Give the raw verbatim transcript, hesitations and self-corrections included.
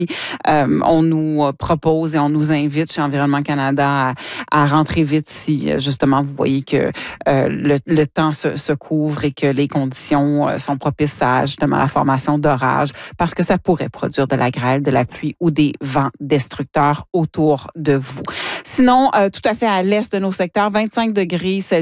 Euh, on nous propose et on nous invite chez Environnement Canada à, à rentrer vite si, justement, vous voyez que euh, le, le temps se, se couvre et que les conditions sont propices à, justement, la formation d'orages, parce que ça pourrait produire de la grêle, de la pluie ou des vents destructeurs autour de vous. Sinon, euh, tout à fait à l'est de nos secteurs, vingt-cinq degrés